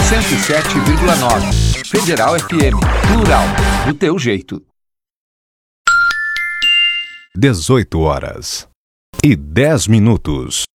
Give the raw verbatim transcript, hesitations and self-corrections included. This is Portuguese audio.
cento e sete vírgula nove. Federal F M. Plural. Do teu jeito. dezoito horas e dez minutos.